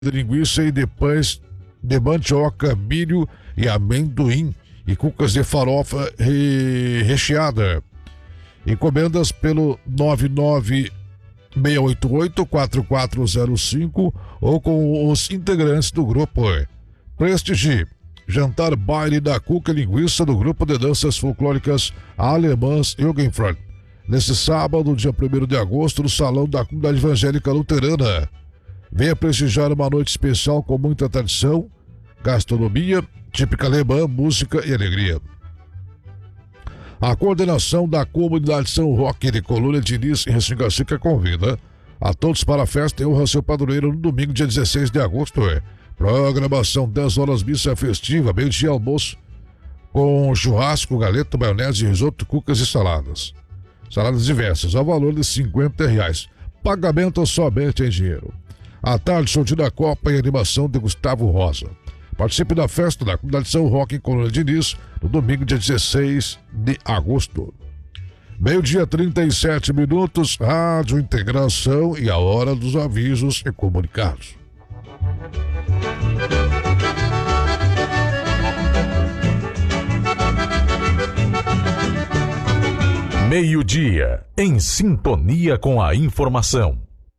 de linguiça e de pães de mandioca, milho e amendoim e cucas de farofa recheada. Encomendas pelo 99688-4405 ou com os integrantes do grupo. Prestigie. Jantar baile da cuca e linguiça do grupo de danças folclóricas alemãs Jugendfront. Nesse sábado, dia 1º de agosto, no Salão da Comunidade Evangélica Luterana. Venha prestigiar uma noite especial com muita tradição, gastronomia, típica alemã, música e alegria. A coordenação da Comunidade São Roque de Colônia Diniz em Restinga convida a todos para a festa em honra ao seu padroeiro no domingo, dia 16 de agosto. Programação 10 horas, missa festiva, meio-dia almoço, com churrasco, galeto, maionese, risoto, cucas e saladas. Saladas diversas, ao valor de R$50. Pagamento somente em dinheiro. À tarde, sorteio da Copa e animação de Gustavo Rosa. Participe da festa da Comunidade São Roque em Colônia Diniz, no domingo, dia 16 de agosto. Meio-dia, 37 minutos, Rádio Integração e a hora dos avisos e comunicados. Meio-dia, em sintonia com a informação.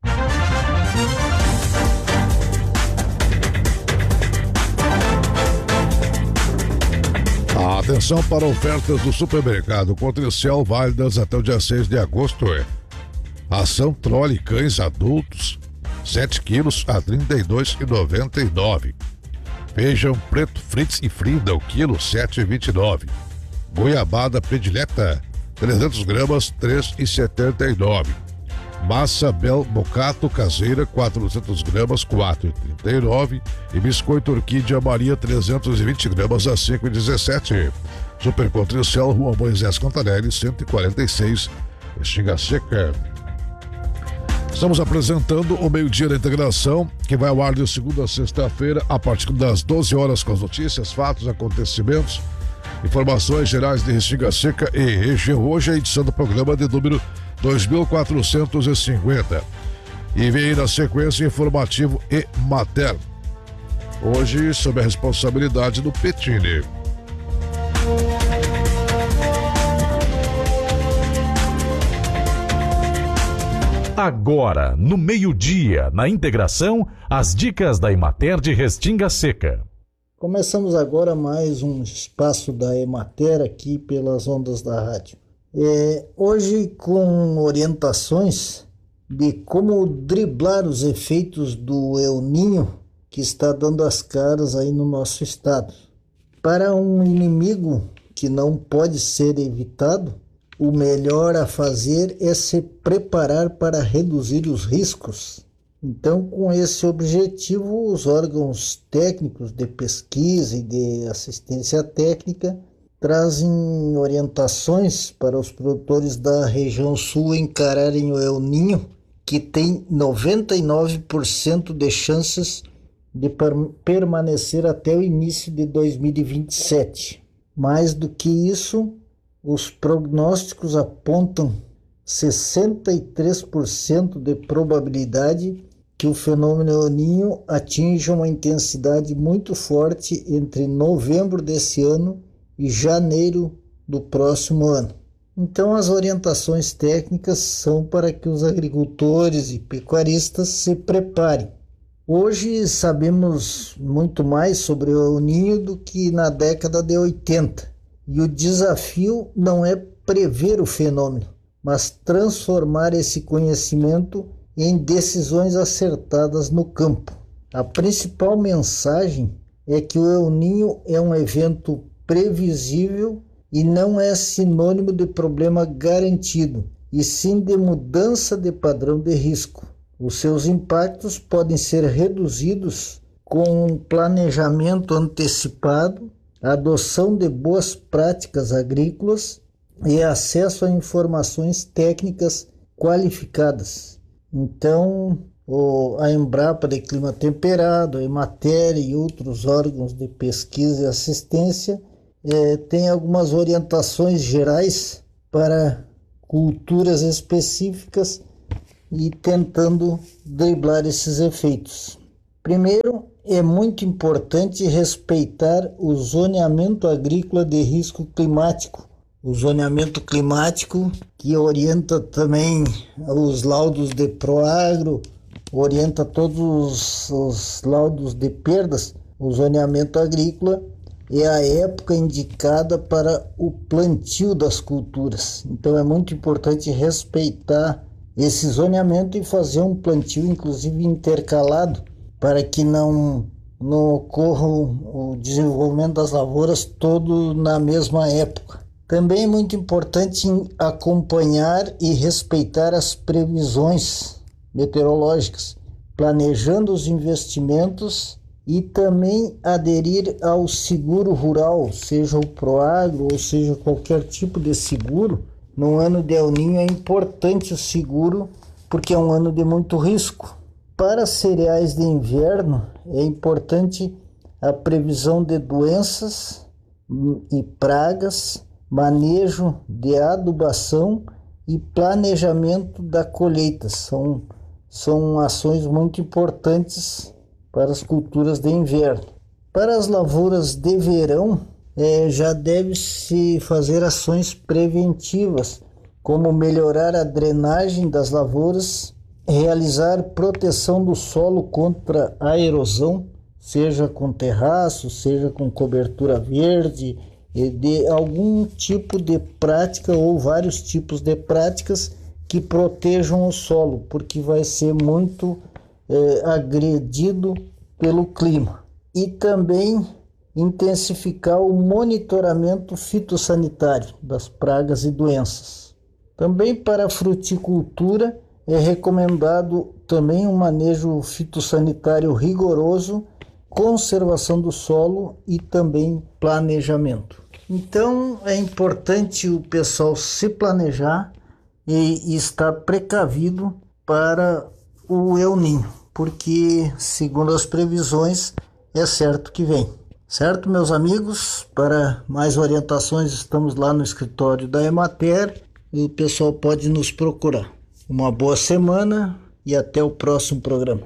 Atenção para ofertas do supermercado Potencial válidas até o dia 6 de agosto. Ação Trole Cães Adultos, 7 quilos a R$ 32,99. Feijão preto Fritz e Frida, o quilo, R$ 7,29. Goiabada predileta, 300 gramas, R$ 3,79. Massa Bel Bocato caseira, 400 gramas, R$ 4,39. E biscoito Orquídea Maria, 320 gramas, a R$ 5,17. Super Potencial, Rua Moisés Cantarelli, 146, Restinga Seca. Estamos apresentando o Meio-Dia da Integração, que vai ao ar de segunda a sexta-feira, a partir das 12 horas, com as notícias, fatos, acontecimentos, informações gerais de Restinga Seca e região. Hoje é a edição do programa de número 2450. E vem aí na sequência informativo e materno. Hoje, sob a responsabilidade do Petini. Agora, no meio-dia, na Integração, as dicas da Emater de Restinga Seca. Começamos agora mais um espaço da Emater aqui pelas ondas da rádio. Hoje com orientações de como driblar os efeitos do El Niño que está dando as caras aí no nosso estado. Para um inimigo que não pode ser evitado, o melhor a fazer é se preparar para reduzir os riscos. Então, com esse objetivo, os órgãos técnicos de pesquisa e de assistência técnica trazem orientações para os produtores da região sul encararem o El Niño, que tem 99% de chances de permanecer até o início de 2027. Mais do que isso, os prognósticos apontam 63% de probabilidade que o fenômeno El Niño atinja uma intensidade muito forte entre novembro desse ano e janeiro do próximo ano. Então, as orientações técnicas são para que os agricultores e pecuaristas se preparem. Hoje sabemos muito mais sobre o El Niño do que na década de 80. E o desafio não é prever o fenômeno, mas transformar esse conhecimento em decisões acertadas no campo. A principal mensagem é que o El Niño é um evento previsível e não é sinônimo de problema garantido, e sim de mudança de padrão de risco. Os seus impactos podem ser reduzidos com um planejamento antecipado, adoção de boas práticas agrícolas e acesso a informações técnicas qualificadas. Então, a Embrapa de Clima Temperado, a Emater e outros órgãos de pesquisa e assistência tem algumas orientações gerais para culturas específicas e tentando driblar esses efeitos. Primeiro, é muito importante respeitar o zoneamento agrícola de risco climático. O zoneamento climático que orienta também os laudos de Proagro, orienta todos os laudos de perdas. O zoneamento agrícola é a época indicada para o plantio das culturas. Então é muito importante respeitar esse zoneamento e fazer um plantio, inclusive intercalado, para que não ocorra o desenvolvimento das lavouras todo na mesma época. Também é muito importante acompanhar e respeitar as previsões meteorológicas, planejando os investimentos e também aderir ao seguro rural, seja o Proagro ou seja qualquer tipo de seguro. No ano de El Niño é importante o seguro porque é um ano de muito risco. Para cereais de inverno é importante a previsão de doenças e pragas, manejo de adubação e planejamento da colheita. São ações muito importantes para as culturas de inverno. Para as lavouras de verão, já deve-se fazer ações preventivas, como melhorar a drenagem das lavouras, realizar proteção do solo contra a erosão, seja com terraço, seja com cobertura verde, de algum tipo de prática ou vários tipos de práticas que protejam o solo, porque vai ser muito agredido pelo clima. E também intensificar o monitoramento fitossanitário das pragas e doenças. Também para a fruticultura é recomendado também um manejo fitossanitário rigoroso, conservação do solo e também planejamento. Então é importante o pessoal se planejar e estar precavido para o El Niño, porque segundo as previsões é certo que vem. Certo, meus amigos? Para mais orientações estamos lá no escritório da Emater e o pessoal pode nos procurar. Uma boa semana e até o próximo programa.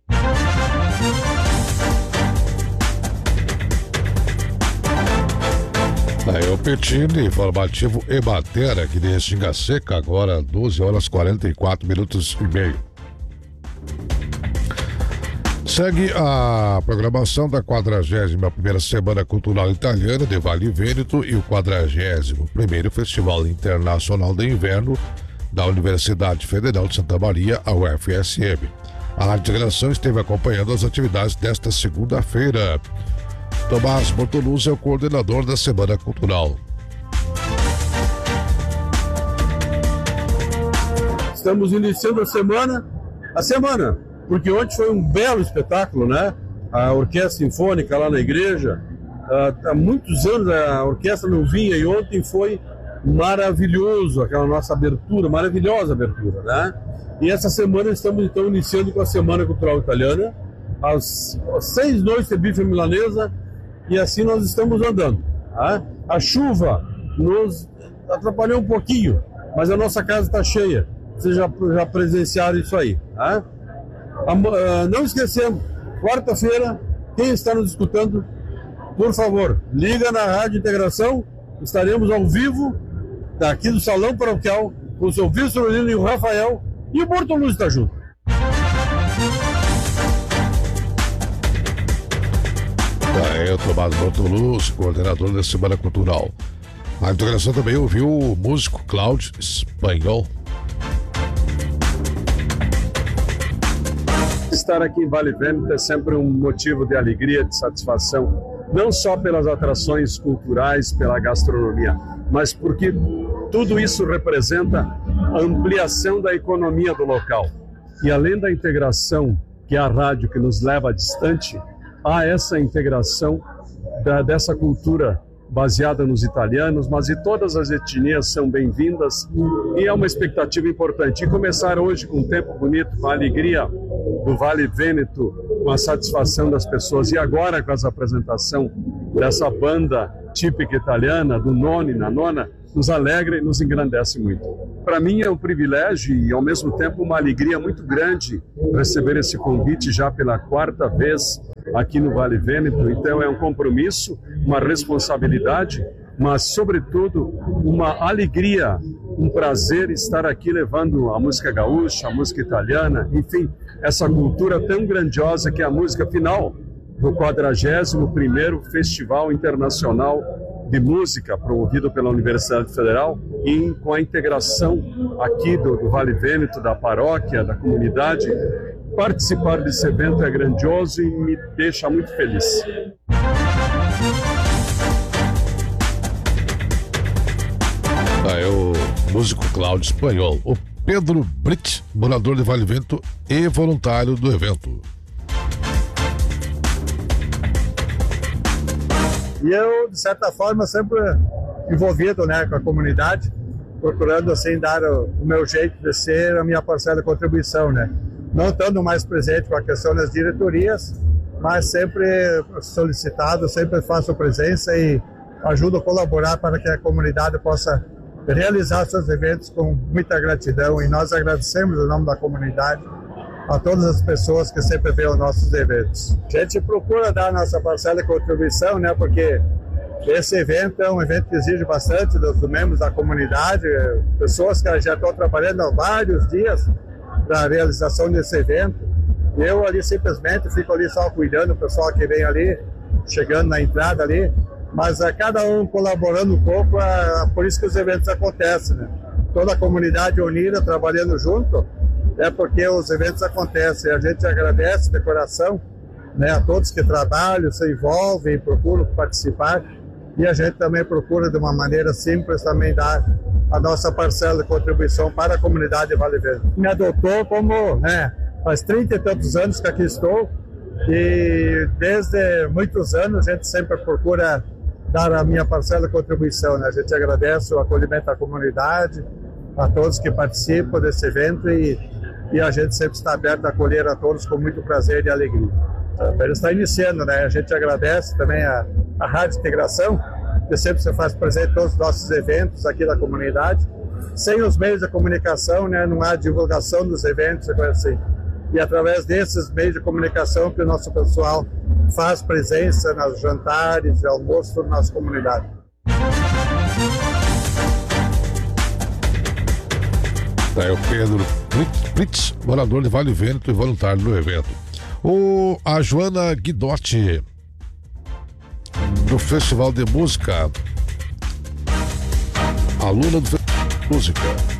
Aí o Petini, informativo Emater aqui de Restinga Seca, agora 12 horas 44 minutos e meio. Segue a programação da 41ª Semana Cultural Italiana de Vale Vêneto e o 41º Festival Internacional de Inverno da Universidade Federal de Santa Maria, a UFSM. A Rádio Integração esteve acompanhando as atividades desta segunda-feira. Tomás Bortoluz é o coordenador da Semana Cultural. Estamos iniciando a semana, porque ontem foi um belo espetáculo, né? A Orquestra Sinfônica lá na igreja, há muitos anos a orquestra não vinha e ontem foi maravilhoso, aquela nossa abertura, maravilhosa abertura, né? E essa semana estamos então iniciando com a Semana Cultural Italiana, as 6 noites de bife milanesa, e assim nós estamos andando, tá? A chuva nos atrapalhou um pouquinho, mas a nossa casa está cheia, vocês já presenciaram isso aí, tá? Não esquecemos, quarta-feira, quem está nos escutando, por favor, liga na Rádio Integração, estaremos ao vivo, daqui do Salão Paroquial, com o seu Vitorino e o Rafael, e o Bortoluz está junto. Aí o Tomás Bortoluz, coordenador da Semana Cultural. A Integração também ouviu o músico Cláudio Espanhol. Estar aqui em Vale Vêneto é sempre um motivo de alegria, de satisfação, não só pelas atrações culturais, pela gastronomia, mas porque tudo isso representa a ampliação da economia do local. E além da integração, que é a rádio que nos leva distante, há essa integração dessa cultura baseada nos italianos, mas e todas as etnias são bem-vindas e é uma expectativa importante. E começar hoje com um tempo bonito, com a alegria do Vale Vêneto, com a satisfação das pessoas e agora com essa apresentação dessa banda típica italiana, do Noni na Nona, nos alegra e nos engrandece muito. Para mim é um privilégio e, ao mesmo tempo, uma alegria muito grande receber esse convite já pela 4ª vez aqui no Vale Vêneto. Então, é um compromisso, uma responsabilidade, mas, sobretudo, uma alegria, um prazer estar aqui levando a música gaúcha, a música italiana, enfim, essa cultura tão grandiosa que é a música final do 41º Festival Internacional de Música, promovido pela Universidade Federal, e com a integração aqui do Vale Vêneto, da paróquia, da comunidade. Participar desse evento é grandioso e me deixa muito feliz. É o músico Cláudio Espanhol, o Pedro Brit, morador de Vale Vêneto e voluntário do evento. E eu, de certa forma, sempre envolvido, né, com a comunidade, procurando assim dar o meu jeito de ser, a minha parcela de contribuição, né? Não estando mais presente com a questão das diretorias, mas sempre solicitado, sempre faço presença e ajudo a colaborar para que a comunidade possa realizar seus eventos com muita gratidão. E nós agradecemos, em nome da comunidade, a todas as pessoas que sempre veem os nossos eventos. A gente procura dar a nossa parcela de contribuição, né, porque esse evento é um evento que exige bastante dos membros da comunidade, pessoas que já estão trabalhando há vários dias para a realização desse evento. Eu ali simplesmente fico ali só cuidando do pessoal que vem ali, chegando na entrada ali, mas cada um colaborando um pouco, por isso que os eventos acontecem, né? Toda a comunidade unida, trabalhando junto, é porque os eventos acontecem. A gente agradece de coração, né, a todos que trabalham, se envolvem, procuram participar, e a gente também procura, de uma maneira simples, também dar a nossa parcela de contribuição para a comunidade de Vale Vêneto. Me adotou como, né, faz 30 e tantos anos que aqui estou, e desde muitos anos a gente sempre procura dar a minha parcela de contribuição, né? A gente agradece o acolhimento da comunidade, a todos que participam desse evento, e a gente sempre está aberto a acolher a todos com muito prazer e alegria. Ele está iniciando, né? A gente agradece também a Rádio Integração, que sempre se faz presente em todos os nossos eventos aqui da comunidade. Sem os meios de comunicação, né, não há divulgação dos eventos e coisa assim. E através desses meios de comunicação que o nosso pessoal faz presença nos jantares e almoços da nossa comunidade. É o Pedro Pritz, morador de Vale Vêneto e voluntário do evento. A Joana Guidotti, do Festival de Música, aluna do Festival de Música.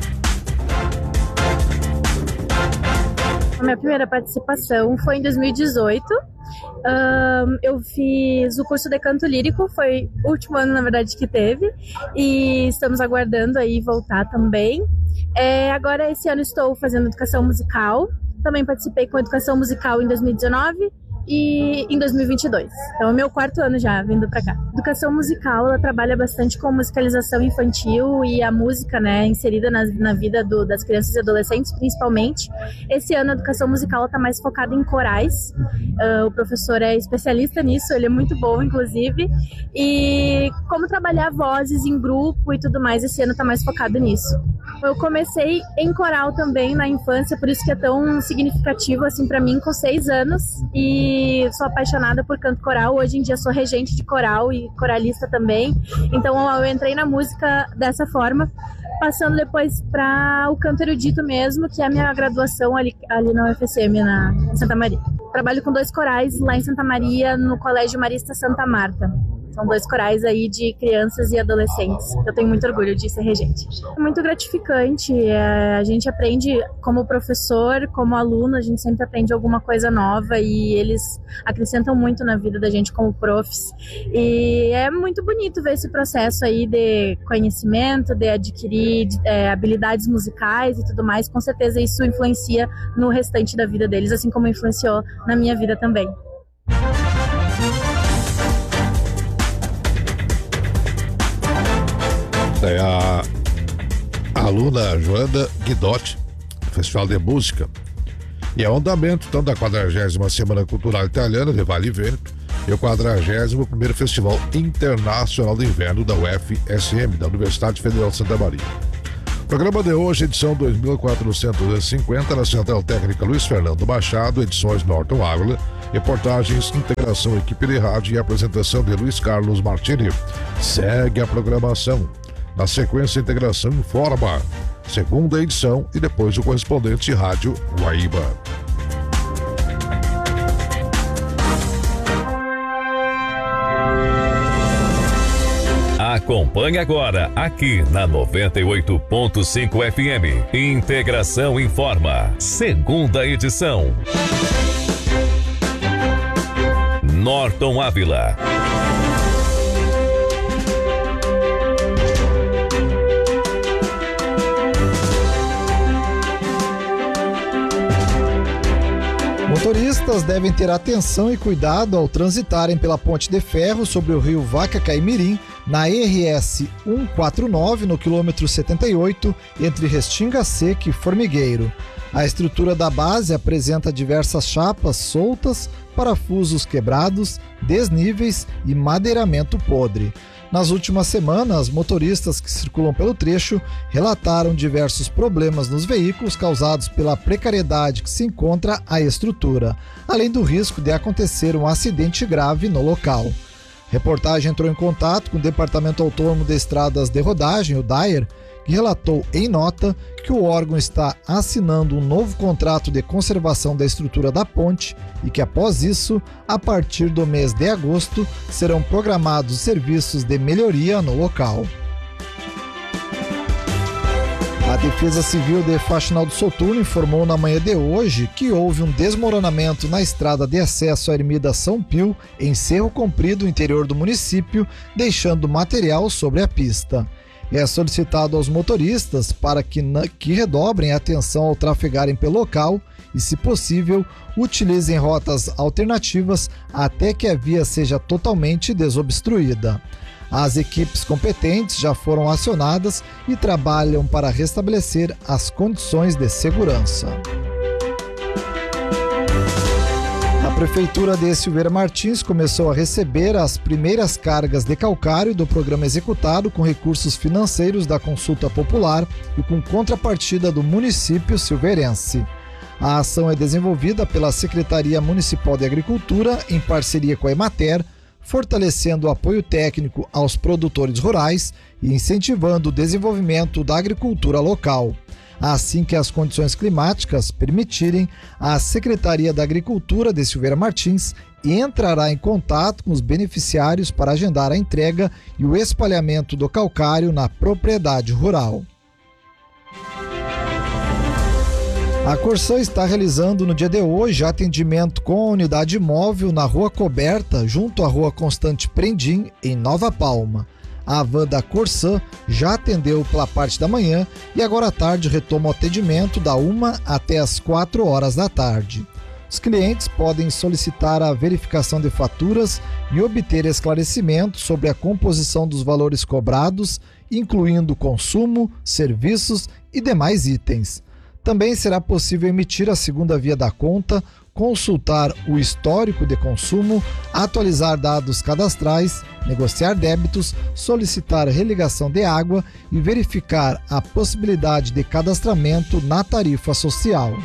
A minha primeira participação foi em 2018. Eu fiz o curso de canto lírico, foi o último ano, na verdade, que teve, e estamos aguardando aí voltar também. Agora, esse ano, estou fazendo educação musical. Também participei com educação musical em 2019 e em 2022. Então, é o meu 4º ano já vindo para cá. Educação musical, ela trabalha bastante com musicalização infantil e a música, né, inserida na vida das crianças e adolescentes, principalmente. Esse ano, a educação musical está mais focada em corais. O professor é especialista nisso, ele é muito bom, inclusive. E como trabalhar vozes em grupo e tudo mais, esse ano está mais focado nisso. Eu comecei em coral também na infância, por isso que é tão significativo assim para mim, com 6 anos, e sou apaixonada por canto coral. Hoje em dia sou regente de coral e coralista também, então eu entrei na música dessa forma, passando depois para o canto erudito mesmo, que é a minha graduação ali na UFSM, em Santa Maria. Trabalho com 2 corais lá em Santa Maria, no Colégio Marista Santa Marta. São 2 corais aí de crianças e adolescentes. Eu tenho muito orgulho de ser regente. É muito gratificante. A gente aprende como professor, como aluno, a gente sempre aprende alguma coisa nova e eles acrescentam muito na vida da gente como profs. E é muito bonito ver esse processo aí de conhecimento, de adquirir habilidades musicais e tudo mais. Com certeza isso influencia no restante da vida deles, assim como influenciou na minha vida também. É a aluna Joana Guidotti, do Festival de Música. E é o andamento então da 40ª Semana Cultural Italiana de Vale Vêneto e o 41º Festival Internacional de Inverno da UFSM, da Universidade Federal de Santa Maria. Programa de hoje, edição 2450, na Central Técnica Luiz Fernando Machado, edições Norton Ávila, reportagens, integração, equipe de rádio e apresentação de Luiz Carlos Martini. Segue a programação. Na sequência, integração informa. Segunda edição e depois o correspondente Rádio Guaíba. Acompanhe agora, aqui na 98.5 FM. Integração Informa, segunda edição. Norton Ávila. Motoristas devem ter atenção e cuidado ao transitarem pela ponte de ferro sobre o rio Vaca-Caimirim, na RS 149, no quilômetro 78, entre Restinga Seca e Formigueiro. A estrutura da base apresenta diversas chapas soltas, parafusos quebrados, desníveis e madeiramento podre. Nas últimas semanas, motoristas que circulam pelo trecho relataram diversos problemas nos veículos causados pela precariedade que se encontra a estrutura, além do risco de acontecer um acidente grave no local. A reportagem entrou em contato com o Departamento Autônomo de Estradas de Rodagem, o DAER, que relatou em nota que o órgão está assinando um novo contrato de conservação da estrutura da ponte e que, após isso, a partir do mês de agosto, serão programados serviços de melhoria no local. A Defesa Civil de Faxinal do Soturno informou na manhã de hoje que houve um desmoronamento na estrada de acesso à Ermida São Pio, em Cerro Comprido, interior do município, deixando material sobre a pista. É solicitado aos motoristas para que redobrem a atenção ao trafegarem pelo local e, se possível, utilizem rotas alternativas até que a via seja totalmente desobstruída. As equipes competentes já foram acionadas e trabalham para restabelecer as condições de segurança. A Prefeitura de Silveira Martins começou a receber as primeiras cargas de calcário do programa executado com recursos financeiros da consulta popular e com contrapartida do município silveirense. A ação é desenvolvida pela Secretaria Municipal de Agricultura em parceria com a Emater, fortalecendo o apoio técnico aos produtores rurais e incentivando o desenvolvimento da agricultura local. Assim que as condições climáticas permitirem, a Secretaria da Agricultura de Silveira Martins entrará em contato com os beneficiários para agendar a entrega e o espalhamento do calcário na propriedade rural. A Corsã está realizando no dia de hoje atendimento com a unidade móvel na Rua Coberta, junto à Rua Constante Prendim, em Nova Palma. A van da Corsã já atendeu pela parte da manhã e agora à tarde retoma o atendimento da 1 até as 4 horas da tarde. Os clientes podem solicitar a verificação de faturas e obter esclarecimento sobre a composição dos valores cobrados, incluindo consumo, serviços e demais itens. Também será possível emitir a segunda via da conta, consultar o histórico de consumo, atualizar dados cadastrais, negociar débitos, solicitar religação de água e verificar a possibilidade de cadastramento na tarifa social.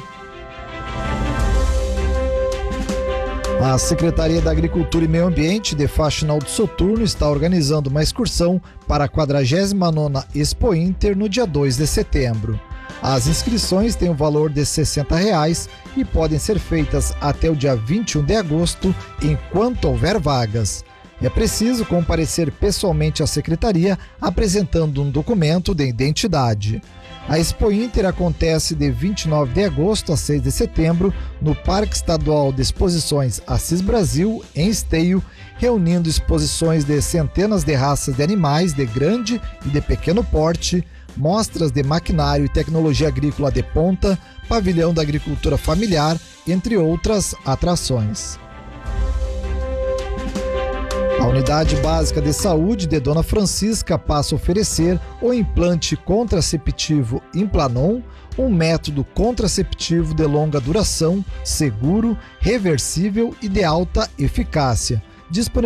A Secretaria da Agricultura e Meio Ambiente de Faxinal do Soturno está organizando uma excursão para a 49ª Expo Inter no dia 2 de setembro. As inscrições têm o valor de R$ 60 e podem ser feitas até o dia 21 de agosto, enquanto houver vagas. É preciso comparecer pessoalmente à secretaria apresentando um documento de identidade. A Expo Inter acontece de 29 de agosto a 6 de setembro no Parque Estadual de Exposições Assis Brasil, em Esteio, reunindo exposições de centenas de raças de animais de grande e de pequeno porte, mostras de maquinário e tecnologia agrícola de ponta, pavilhão da agricultura familiar, entre outras atrações. A Unidade Básica de Saúde de Dona Francisca passa a oferecer o implante contraceptivo Implanon, um método contraceptivo de longa duração, seguro, reversível e de alta eficácia,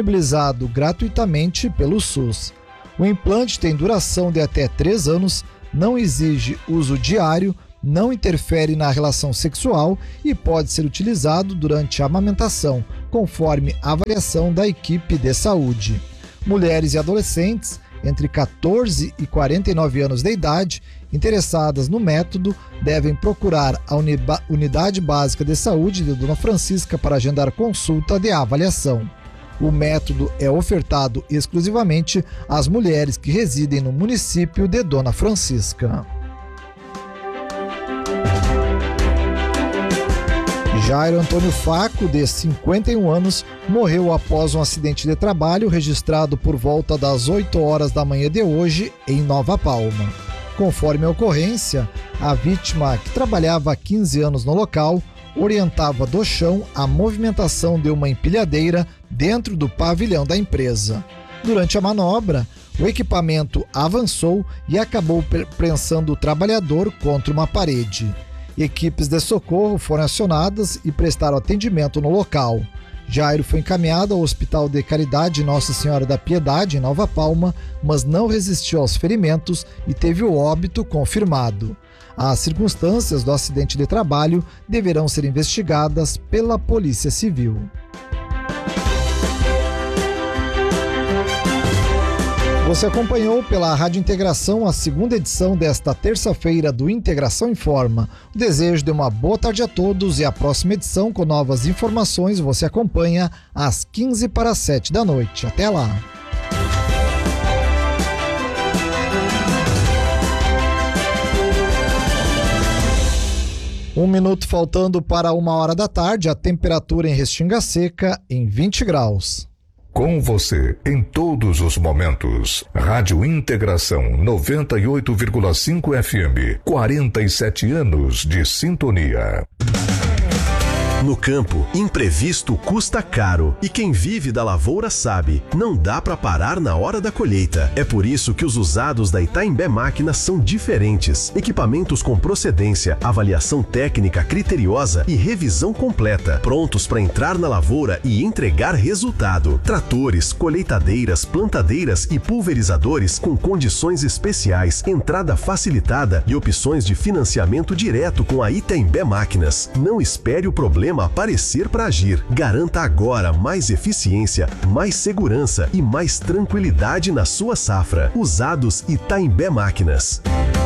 disponibilizado gratuitamente pelo SUS. O implante tem duração de até 3 anos, não exige uso diário, não interfere na relação sexual e pode ser utilizado durante a amamentação, conforme a avaliação da equipe de saúde. Mulheres e adolescentes entre 14 e 49 anos de idade interessadas no método devem procurar a Unidade Básica de Saúde de Dona Francisca para agendar consulta de avaliação. O método é ofertado exclusivamente às mulheres que residem no município de Dona Francisca. Jairo Antônio Faco, de 51 anos, morreu após um acidente de trabalho registrado por volta das 8 horas da manhã de hoje em Nova Palma. Conforme a ocorrência, a vítima, que trabalhava há 15 anos no local, orientava do chão a movimentação de uma empilhadeira dentro do pavilhão da empresa. Durante a manobra, o equipamento avançou e acabou prensando o trabalhador contra uma parede. Equipes de socorro foram acionadas e prestaram atendimento no local. Jairo foi encaminhado ao Hospital de Caridade Nossa Senhora da Piedade, em Nova Palma, mas não resistiu aos ferimentos e teve o óbito confirmado. As circunstâncias do acidente de trabalho deverão ser investigadas pela Polícia Civil. Você acompanhou pela Rádio Integração a segunda edição desta terça-feira do Integração Informa. Desejo de uma boa tarde a todos e a próxima edição com novas informações você acompanha às 6:45 da noite. Até lá! Um minuto faltando para 1h da tarde, a temperatura em Restinga Seca em 20 graus. Com você, em todos os momentos. Rádio Integração 98,5 FM. 47 anos de sintonia. No campo, imprevisto custa caro. E quem vive da lavoura sabe, não dá para parar na hora da colheita. É por isso que os usados da Itaimbé Máquinas são diferentes. Equipamentos com procedência, avaliação técnica criteriosa e revisão completa. Prontos para entrar na lavoura e entregar resultado. Tratores, colheitadeiras, plantadeiras e pulverizadores com condições especiais, entrada facilitada e opções de financiamento direto com a Itaimbé Máquinas. Não espere o problema aparecer para agir. Garanta agora mais eficiência, mais segurança e mais tranquilidade na sua safra. Usados Itaimbé Máquinas.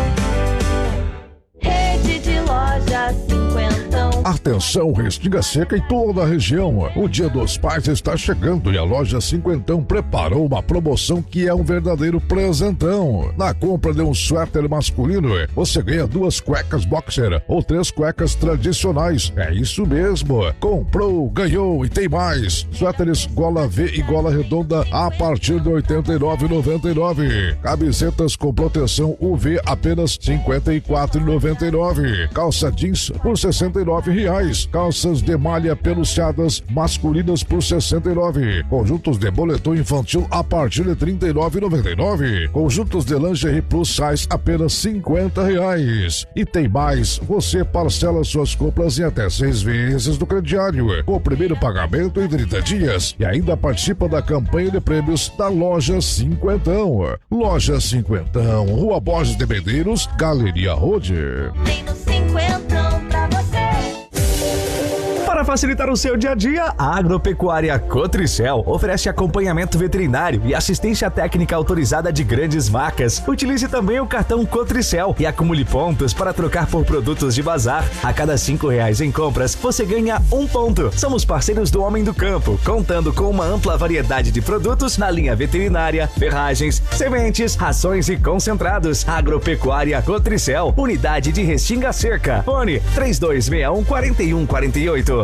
Rede de lojas Cinquentão. Atenção, Restinga Seca e toda a região. O Dia dos Pais está chegando e a loja Cinquentão preparou uma promoção que é um verdadeiro presentão. Na compra de um suéter masculino, você ganha 2 cuecas boxer ou 3 cuecas tradicionais. É isso mesmo. Comprou, ganhou e tem mais. Suéteres gola V e gola redonda a partir de R$ 89,99. Camisetas com proteção UV apenas R$ 54,99. Calça jeans por R$ 69,00. Calças de malha peluciadas masculinas por R$ 69,00. Conjuntos de boletom infantil a partir de R$ 39,99. Conjuntos de lingerie plus size apenas R$ 50,00. E tem mais, você parcela suas compras em até 6 vezes do crediário, com o primeiro pagamento em 30 dias e ainda participa da campanha de prêmios da Loja Cinquentão. Loja Cinquentão, Rua Borges de Medeiros, Galeria Road. Tem no Cinquentão pra você. Para facilitar o seu dia a dia, a Agropecuária Cotricel oferece acompanhamento veterinário e assistência técnica autorizada de grandes marcas. Utilize também o cartão Cotricel e acumule pontos para trocar por produtos de bazar. A cada R$ 5,00 em compras, você ganha 1 ponto. Somos parceiros do Homem do Campo, contando com uma ampla variedade de produtos na linha veterinária, ferragens, sementes, rações e concentrados. Agropecuária Cotricel, unidade de Restinga Seca. Fone 3261-4148.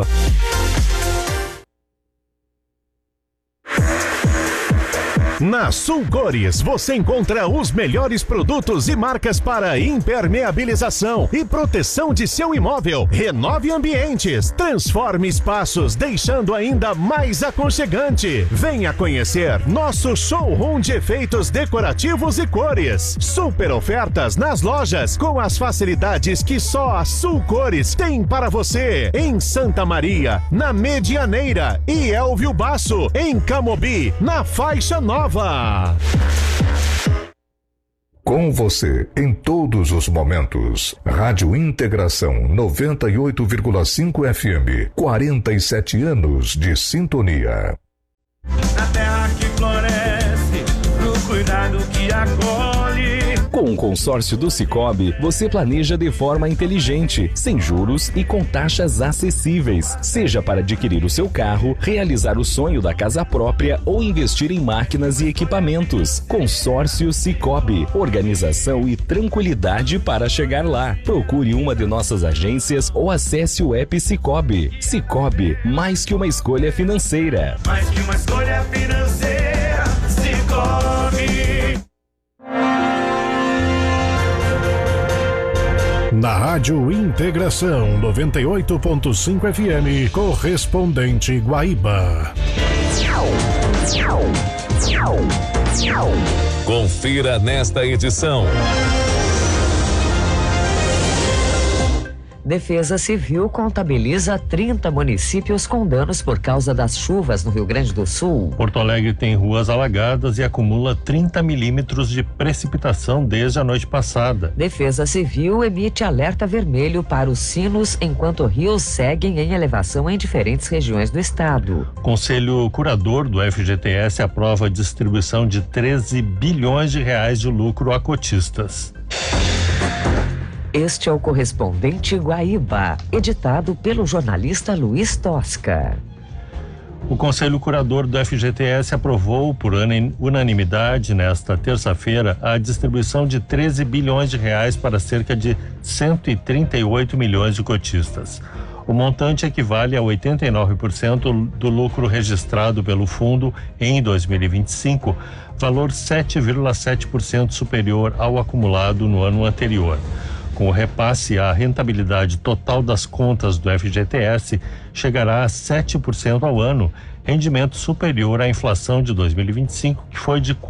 Na Sul Cores, você encontra os melhores produtos e marcas para impermeabilização e proteção de seu imóvel. Renove ambientes, transforme espaços, deixando ainda mais aconchegante. Venha conhecer nosso showroom de efeitos decorativos e cores. Super ofertas nas lojas, com as facilidades que só a Sul Cores tem para você. Em Santa Maria, na Medianeira, e Elvio Basso, em Camobi, na Faixa Nova. Com você, em todos os momentos. Rádio Integração 98,5 FM. 47 anos de sintonia. Na terra que floresce, no cuidado que acolhe. Com o consórcio do Sicoob, você planeja de forma inteligente, sem juros e com taxas acessíveis. Seja para adquirir o seu carro, realizar o sonho da casa própria ou investir em máquinas e equipamentos. Consórcio Sicoob. Organização e tranquilidade para chegar lá. Procure uma de nossas agências ou acesse o app Sicoob. Sicoob, mais que uma escolha financeira. Mais que uma escolha financeira, Sicoob. Na Rádio Integração 98.5 FM, correspondente Guaíba. Confira nesta edição. Defesa Civil contabiliza 30 municípios com danos por causa das chuvas no Rio Grande do Sul. Porto Alegre tem ruas alagadas e acumula 30 milímetros de precipitação desde a noite passada. Defesa Civil emite alerta vermelho para os sinos enquanto rios seguem em elevação em diferentes regiões do estado. Conselho Curador do FGTS aprova a distribuição de 13 bilhões de reais de lucro a cotistas. Este é o Correspondente Guaíba, editado pelo jornalista Luiz Tosca. O Conselho Curador do FGTS aprovou por unanimidade nesta terça-feira a distribuição de 13 bilhões de reais para cerca de 138 milhões de cotistas. O montante equivale a 89% do lucro registrado pelo fundo em 2025, valor 7,7% superior ao acumulado no ano anterior. Com o repasse, a rentabilidade total das contas do FGTS chegará a 7% ao ano, rendimento superior à inflação de 2025, que foi de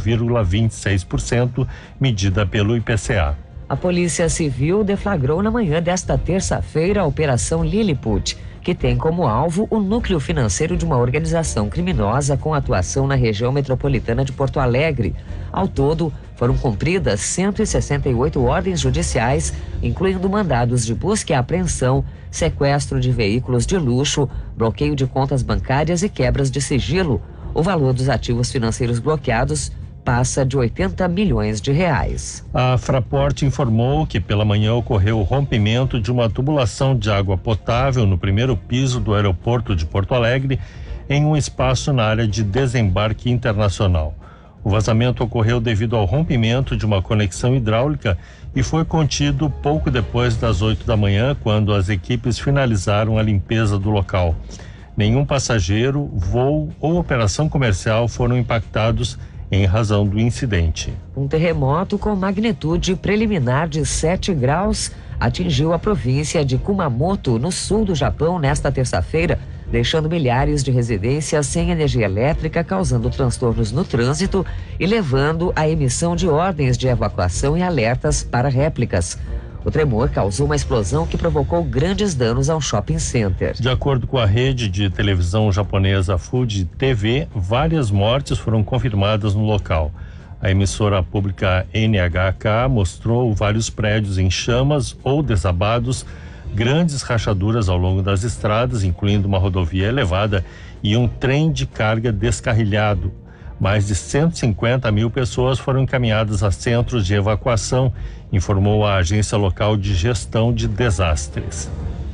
4,26%, medida pelo IPCA. A Polícia Civil deflagrou na manhã desta terça-feira a Operação Lilliput, que tem como alvo o núcleo financeiro de uma organização criminosa com atuação na região metropolitana de Porto Alegre. Ao todo, foram cumpridas 168 ordens judiciais, incluindo mandados de busca e apreensão, sequestro de veículos de luxo, bloqueio de contas bancárias e quebras de sigilo. O valor dos ativos financeiros bloqueados passa de 80 milhões de reais. A Fraport informou que pela manhã ocorreu o rompimento de uma tubulação de água potável no primeiro piso do aeroporto de Porto Alegre, em um espaço na área de desembarque internacional. O vazamento ocorreu devido ao rompimento de uma conexão hidráulica e foi contido pouco depois das 8 da manhã, quando as equipes finalizaram a limpeza do local. Nenhum passageiro, voo ou operação comercial foram impactados em razão do incidente. Um terremoto com magnitude preliminar de 7 graus atingiu a província de Kumamoto, no sul do Japão, nesta terça-feira, deixando milhares de residências sem energia elétrica, causando transtornos no trânsito e levando à emissão de ordens de evacuação e alertas para réplicas. O tremor causou uma explosão que provocou grandes danos ao shopping center. De acordo com a rede de televisão japonesa Fuji TV, várias mortes foram confirmadas no local. A emissora pública NHK mostrou vários prédios em chamas ou desabados, grandes rachaduras ao longo das estradas, incluindo uma rodovia elevada e um trem de carga descarrilhado. Mais de 150 mil pessoas foram encaminhadas a centros de evacuação, informou a agência local de gestão de desastres.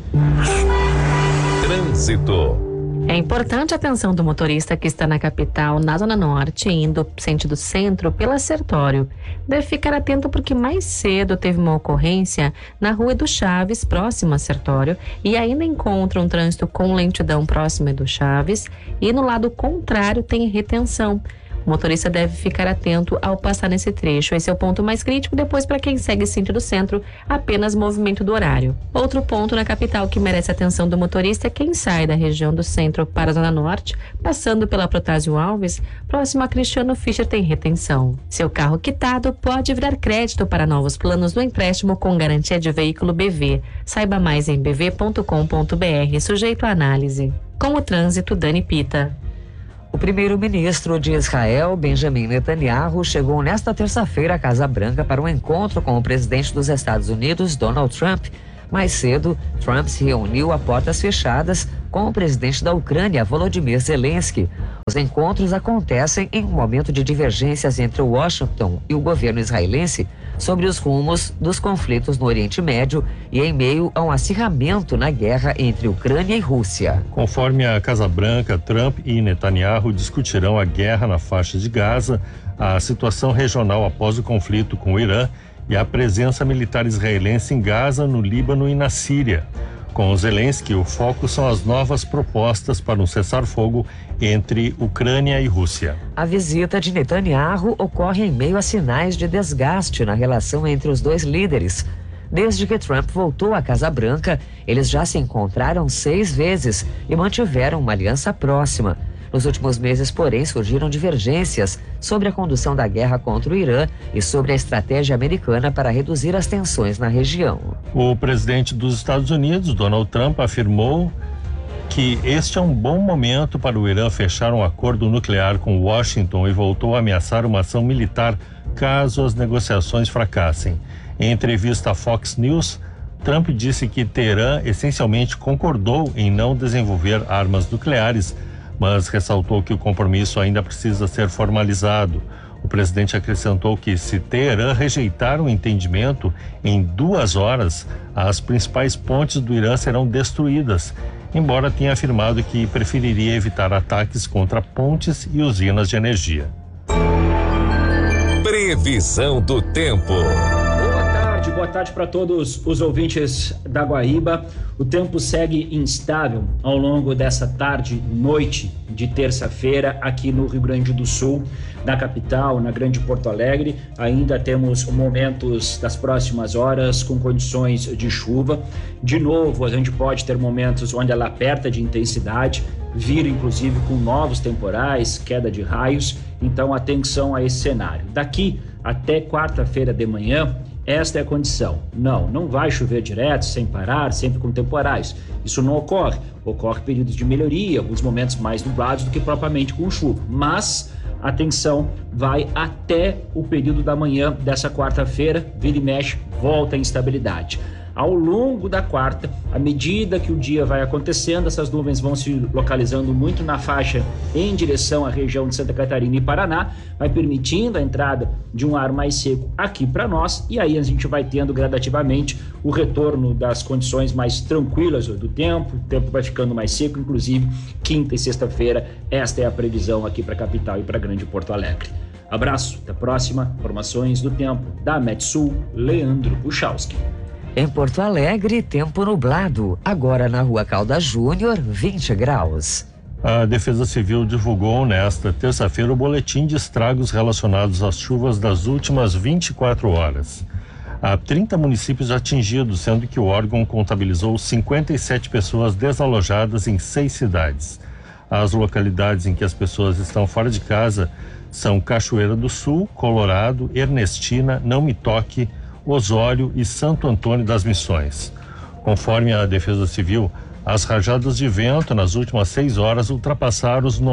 Trânsito. É importante a atenção do motorista que está na capital, na Zona Norte, indo sentido centro, pela Sertório. Deve ficar atento porque mais cedo teve uma ocorrência na Rua do Chaves, próximo a Sertório, e ainda encontra um trânsito com lentidão próximo a do Chaves, e no lado contrário tem retenção. O motorista deve ficar atento ao passar nesse trecho. Esse é o ponto mais crítico. Depois, para quem segue sentido centro, apenas movimento do horário. Outro ponto na capital que merece a atenção do motorista é quem sai da região do centro para a Zona Norte, passando pela Protásio Alves, próximo a Cristiano Fischer, tem retenção. Seu carro quitado pode virar crédito para novos planos do empréstimo com garantia de veículo BV. Saiba mais em bv.com.br, sujeito à análise. Com o trânsito, Dani Pita. O primeiro-ministro de Israel, Benjamin Netanyahu, chegou nesta terça-feira à Casa Branca para um encontro com o presidente dos Estados Unidos, Donald Trump. Mais cedo, Trump se reuniu a portas fechadas com o presidente da Ucrânia, Volodymyr Zelensky. Os encontros acontecem em um momento de divergências entre Washington e o governo israelense sobre os rumos dos conflitos no Oriente Médio e em meio a um acirramento na guerra entre Ucrânia e Rússia. Conforme a Casa Branca, Trump e Netanyahu discutirão a guerra na faixa de Gaza, a situação regional após o conflito com o Irã e a presença militar israelense em Gaza, no Líbano e na Síria. Com Zelensky, o foco são as novas propostas para um cessar-fogo entre Ucrânia e Rússia. A visita de Netanyahu ocorre em meio a sinais de desgaste na relação entre os dois líderes. Desde que Trump voltou à Casa Branca, eles já se encontraram 6 vezes e mantiveram uma aliança próxima. Nos últimos meses, porém, surgiram divergências sobre a condução da guerra contra o Irã e sobre a estratégia americana para reduzir as tensões na região. O presidente dos Estados Unidos, Donald Trump, afirmou que este é um bom momento para o Irã fechar um acordo nuclear com Washington e voltou a ameaçar uma ação militar caso as negociações fracassem. Em entrevista à Fox News, Trump disse que Teherã essencialmente concordou em não desenvolver armas nucleares, mas ressaltou que o compromisso ainda precisa ser formalizado. O presidente acrescentou que se Teherã rejeitar o entendimento, em 2 horas, as principais pontes do Irã serão destruídas, embora tenha afirmado que preferiria evitar ataques contra pontes e usinas de energia. Previsão do tempo. Boa tarde para todos os ouvintes da Guaíba. O tempo segue instável ao longo dessa tarde e noite de terça-feira aqui no Rio Grande do Sul, na capital, na Grande Porto Alegre. Ainda temos momentos das próximas horas com condições de chuva. De novo, a gente pode ter momentos onde ela aperta de intensidade, vira inclusive com novos temporais, queda de raios. Então, atenção a esse cenário. Daqui até quarta-feira de manhã, esta é a condição. Não vai chover direto, sem parar, sempre com temporais. Isso não ocorre. Ocorre períodos de melhoria, alguns momentos mais nublados do que propriamente com chuva. Mas, atenção, vai até o período da manhã dessa quarta-feira, vira e mexe, volta a instabilidade. Ao longo da quarta, à medida que o dia vai acontecendo, essas nuvens vão se localizando muito na faixa em direção à região de Santa Catarina e Paraná, vai permitindo a entrada de um ar mais seco aqui para nós, e aí a gente vai tendo gradativamente o retorno das condições mais tranquilas do tempo, o tempo vai ficando mais seco, inclusive quinta e sexta-feira, esta é a previsão aqui para a capital e para a Grande Porto Alegre. Abraço, até a próxima, informações do tempo da Metsul, Leandro Puchalski. Em Porto Alegre, tempo nublado. Agora na Rua Caldas Júnior, 20 graus. A Defesa Civil divulgou nesta terça-feira o boletim de estragos relacionados às chuvas das últimas 24 horas. Há 30 municípios atingidos, sendo que o órgão contabilizou 57 pessoas desalojadas em 6 cidades. As localidades em que as pessoas estão fora de casa são Cachoeira do Sul, Colorado, Ernestina, Não Me Toque, Osório e Santo Antônio das Missões. Conforme a Defesa Civil, as rajadas de vento nas últimas 6 horas ultrapassaram os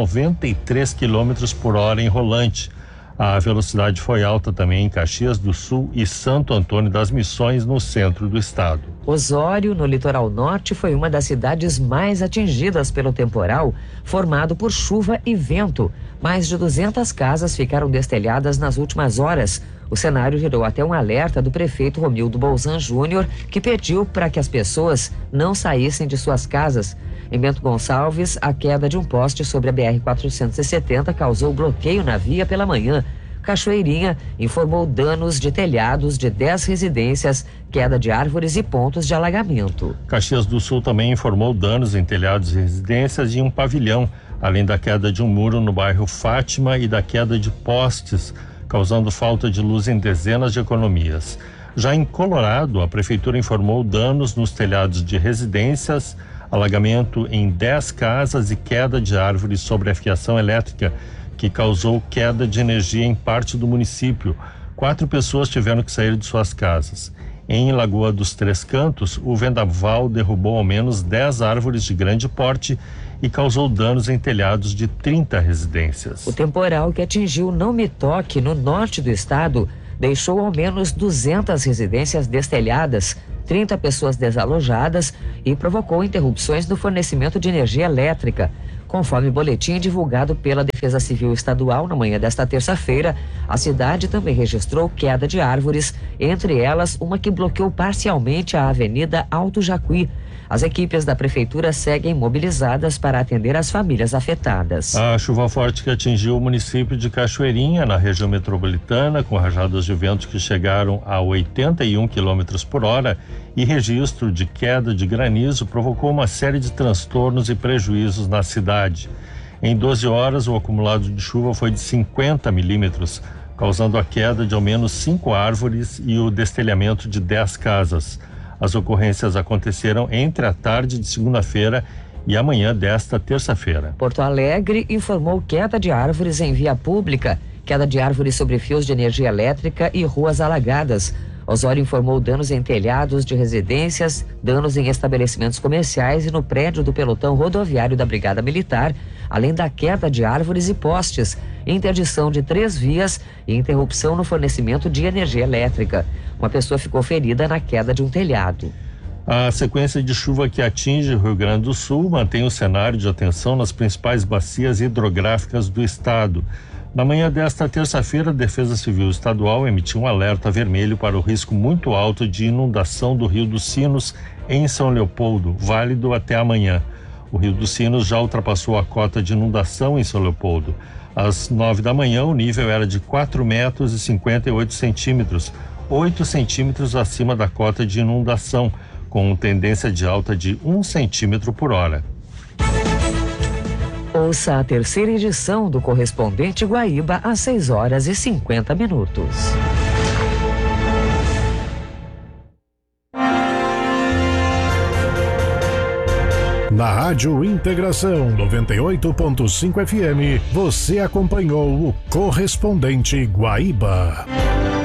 93 km por hora em Rolante. A velocidade foi alta também em Caxias do Sul e Santo Antônio das Missões, no centro do estado. Osório, no litoral norte, foi uma das cidades mais atingidas pelo temporal, formado por chuva e vento. Mais de 200 casas ficaram destelhadas nas últimas horas. O cenário gerou até um alerta do prefeito Romildo Bolzan Júnior, que pediu para que as pessoas não saíssem de suas casas. Em Bento Gonçalves, a queda de um poste sobre a BR-470 causou bloqueio na via pela manhã. Cachoeirinha informou danos de telhados de 10 residências, queda de árvores e pontos de alagamento. Caxias do Sul também informou danos em telhados de residências e um pavilhão, além da queda de um muro no bairro Fátima e da queda de postes, causando falta de luz em dezenas de economias. Já em Colorado, a prefeitura informou danos nos telhados de residências, alagamento em 10 casas e queda de árvores sobre a fiação elétrica, que causou queda de energia em parte do município. 4 pessoas tiveram que sair de suas casas. Em Lagoa dos Três Cantos, o vendaval derrubou ao menos 10 árvores de grande porte e causou danos em telhados de 30 residências. O temporal que atingiu Não Me Toque, no norte do estado, deixou ao menos 200 residências destelhadas, 30 pessoas desalojadas e provocou interrupções no fornecimento de energia elétrica. Conforme boletim divulgado pela Defesa Civil Estadual na manhã desta terça-feira, a cidade também registrou queda de árvores, entre elas uma que bloqueou parcialmente a Avenida Alto Jacuí. As equipes da prefeitura seguem mobilizadas para atender as famílias afetadas. A chuva forte que atingiu o município de Cachoeirinha, na região metropolitana, com rajadas de vento que chegaram a 81 km por hora e registro de queda de granizo, provocou uma série de transtornos e prejuízos na cidade. Em 12 horas, o acumulado de chuva foi de 50 milímetros, causando a queda de ao menos 5 árvores e o destelhamento de 10 casas. As ocorrências aconteceram entre a tarde de segunda-feira e a manhã desta terça-feira. Porto Alegre informou queda de árvores em via pública, queda de árvores sobre fios de energia elétrica e ruas alagadas. Osório informou danos em telhados de residências, danos em estabelecimentos comerciais e no prédio do pelotão rodoviário da Brigada Militar, além da queda de árvores e postes, interdição de 3 vias e interrupção no fornecimento de energia elétrica. Uma pessoa ficou ferida na queda de um telhado. A sequência de chuva que atinge o Rio Grande do Sul mantém o cenário de atenção nas principais bacias hidrográficas do estado. Na manhã desta terça-feira, a Defesa Civil Estadual emitiu um alerta vermelho para o risco muito alto de inundação do Rio dos Sinos em São Leopoldo, válido até amanhã. O Rio dos Sinos já ultrapassou a cota de inundação em São Leopoldo. Às 9 da manhã, o nível era de 4 metros e 58 centímetros, 8 centímetros acima da cota de inundação, com tendência de alta de 1 centímetro por hora. Ouça a terceira edição do Correspondente Guaíba às 6 horas e 50 minutos. Na Rádio Integração 98.5 FM, você acompanhou o Correspondente Guaíba.